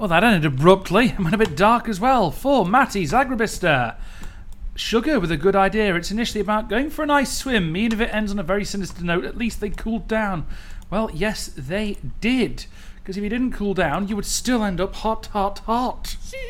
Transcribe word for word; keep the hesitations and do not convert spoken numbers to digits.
Well, that ended abruptly and went a bit dark as well. For Matty's Agrabista. Sugar with a good idea. It's initially about going for a nice swim. Even if it ends on a very sinister note, at least they cooled down. Well, yes, they did. Because if you didn't cool down, you would still end up hot, hot, hot.